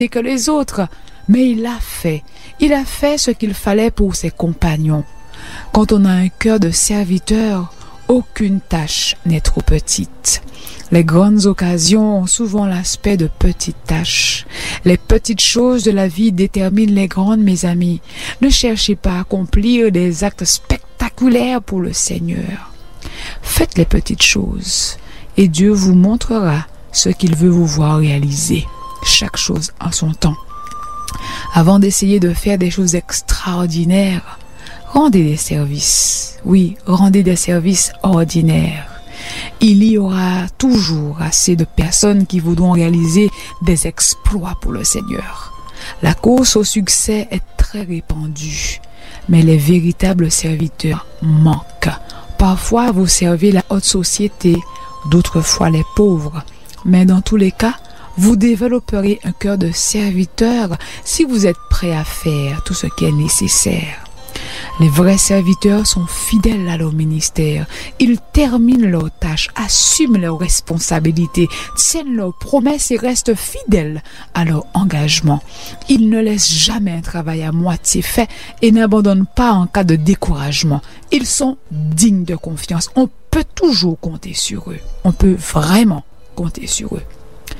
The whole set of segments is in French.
que les autres, mais il a fait. Il a fait ce qu'il fallait pour ses compagnons. Quand on a un cœur de serviteur, aucune tâche n'est trop petite. Les grandes occasions ont souvent l'aspect de petites tâches. Les petites choses de la vie déterminent les grandes, mes amis. Ne cherchez pas à accomplir des actes spectaculaires pour le Seigneur. Faites les petites choses et Dieu vous montrera ce qu'il veut vous voir réaliser. Chaque chose en son temps. Avant d'essayer de faire des choses extraordinaires, rendez des services. Oui, rendez des services ordinaires. Il y aura toujours assez de personnes qui voudront réaliser des exploits pour le Seigneur. La course au succès est très répandue, mais les véritables serviteurs manquent. Parfois, vous servez la haute société, d'autres fois les pauvres. Mais dans tous les cas, vous développerez un cœur de serviteur si vous êtes prêt à faire tout ce qui est nécessaire. Les vrais serviteurs sont fidèles à leur ministère. Ils terminent leurs tâches, assument leurs responsabilités, tiennent leurs promesses et restent fidèles à leur engagement. Ils ne laissent jamais un travail à moitié fait et n'abandonnent pas en cas de découragement. Ils sont dignes de confiance. On peut toujours compter sur eux. On peut vraiment compter sur eux.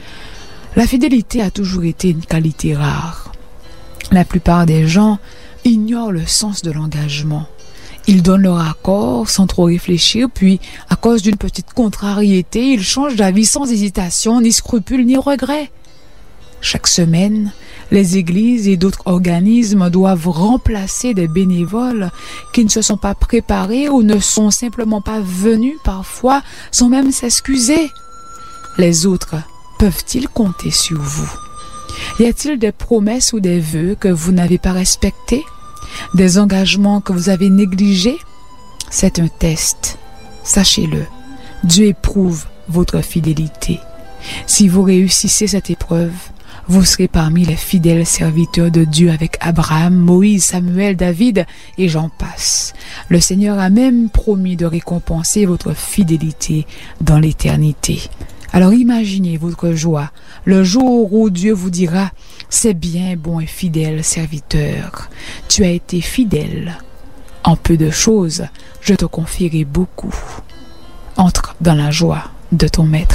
La fidélité a toujours été une qualité rare. La plupart des gens ignorent le sens de l'engagement. Ils donnent leur accord sans trop réfléchir, puis, à cause d'une petite contrariété, ils changent d'avis sans hésitation, ni scrupule, ni regret. Chaque semaine, les églises et d'autres organismes doivent remplacer des bénévoles qui ne se sont pas préparés ou ne sont simplement pas venus parfois sans même s'excuser. Les autres peuvent-ils compter sur vous? Y a-t-il des promesses ou des vœux que vous n'avez pas respectés? Des engagements que vous avez négligés? C'est un test. Sachez-le, Dieu éprouve votre fidélité. Si vous réussissez cette épreuve, vous serez parmi les fidèles serviteurs de Dieu avec Abraham, Moïse, Samuel, David et j'en passe. Le Seigneur a même promis de récompenser votre fidélité dans l'éternité. Alors imaginez votre joie, le jour où Dieu vous dira « C'est bien, bon et fidèle serviteur, tu as été fidèle. En peu de choses, je te confierai beaucoup. Entre dans la joie de ton maître. »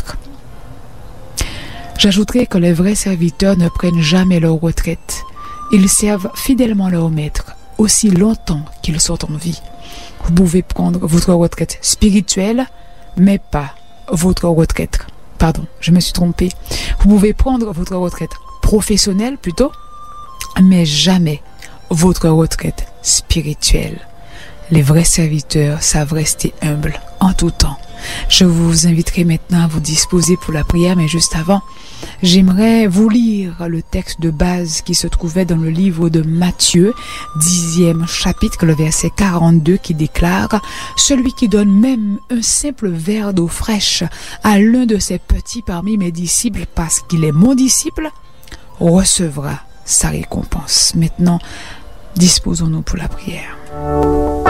J'ajouterai que les vrais serviteurs ne prennent jamais leur retraite. Ils servent fidèlement leur maître aussi longtemps qu'ils sont en vie. Vous pouvez prendre votre retraite spirituelle, mais pas votre retraite. Pardon, je me suis trompée. Vous pouvez prendre votre retraite professionnelle plutôt, mais jamais votre retraite spirituelle. Les vrais serviteurs savent rester humbles en tout temps. Je vous inviterai maintenant à vous disposer pour la prière, mais juste avant, j'aimerais vous lire le texte de base qui se trouvait dans le livre de Matthieu, 10e chapitre, le verset 42 qui déclare « Celui qui donne même un simple verre d'eau fraîche à l'un de ses petits parmi mes disciples parce qu'il est mon disciple, recevra sa récompense. » Maintenant, disposons-nous pour la prière.